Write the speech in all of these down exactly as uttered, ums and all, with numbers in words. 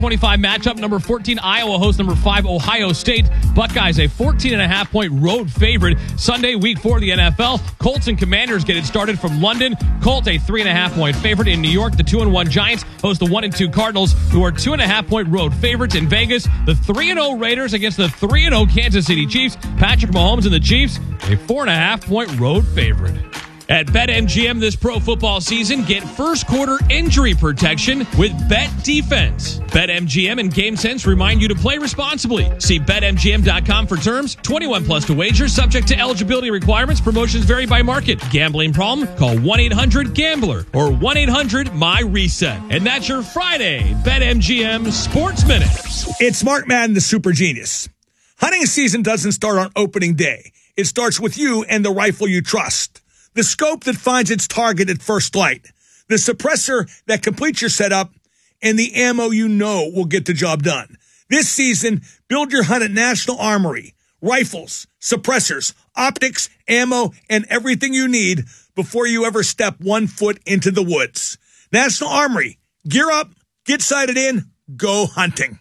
twenty-five matchup. Number fourteen, Iowa hosts number five, Ohio State. Buckeyes, a fourteen and a half point road favorite. Sunday, week four of the N F L. Colts and Commanders get it started from London. Colts, a three and a half point favorite in New York. The two and one Giants host the one and two Cardinals, who are two and a half point road favorites in Vegas. The three and oh Raiders against the three and oh Kansas City Chiefs. Patrick Mahomes and the Chiefs, a four and a half point road favorite. At BetMGM this pro football season, get first quarter injury protection with Bet Defense. BetMGM and GameSense remind you to play responsibly. See Bet M G M dot com for terms. twenty-one plus to wager, subject to eligibility requirements. Promotions vary by market. Gambling problem? Call one eight hundred gambler or one eight hundred M Y reset. And that's your Friday BetMGM Sports Minute. It's Mark Madden, the super genius. Hunting season doesn't start on opening day. It starts with you and the rifle you trust. The scope that finds its target at first light, the suppressor that completes your setup, and the ammo you know will get the job done. This season, build your hunt at National Armory. Rifles, suppressors, optics, ammo, and everything you need before you ever step one foot into the woods. National Armory. Gear up, get sighted in, go hunting.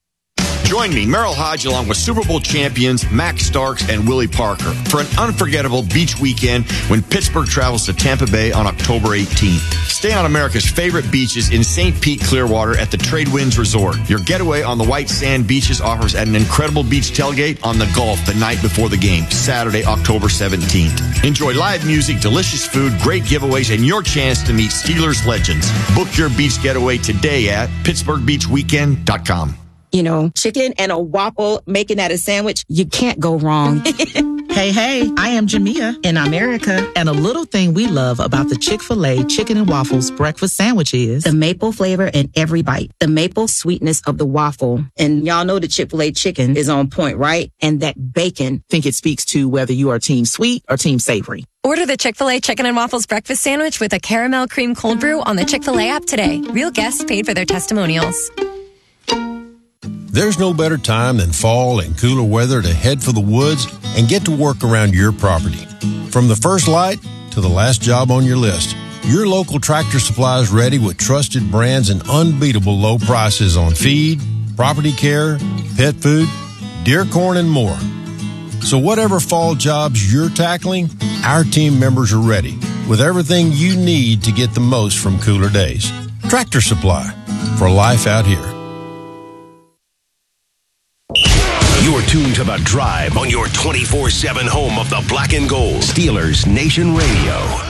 Join me, Merrill Hodge, along with Super Bowl champions Max Starks and Willie Parker for an unforgettable beach weekend when Pittsburgh travels to Tampa Bay on October eighteenth. Stay on America's favorite beaches in Saint Pete, Clearwater at the Trade Winds Resort. Your getaway on the white sand beaches offers an incredible beach tailgate on the Gulf the night before the game, Saturday, October seventeenth. Enjoy live music, delicious food, great giveaways, and your chance to meet Steelers legends. Book your beach getaway today at Pittsburgh Beach Weekend dot com. You know, chicken and a waffle, making that a sandwich, you can't go wrong. Hey, hey, I am Jamia in America. And a little thing we love about the Chick-fil-A Chicken and Waffles breakfast sandwich is the maple flavor in every bite, the maple sweetness of the waffle. And y'all know the Chick-fil-A chicken is on point, right? And that bacon. I think it speaks to whether you are team sweet or team savory. Order the Chick-fil-A Chicken and Waffles breakfast sandwich with a caramel cream cold brew on the Chick-fil-A app today. Real guests paid for their testimonials. There's no better time than fall and cooler weather to head for the woods and get to work around your property. From the first light to the last job on your list, your local Tractor Supply is ready with trusted brands and unbeatable low prices on feed, property care, pet food, deer corn, and more. So whatever fall jobs you're tackling, our team members are ready with everything you need to get the most from cooler days. Tractor Supply, for life out here. You're tuned to The Drive on your twenty-four seven home of the Black and Gold. Steelers Nation Radio.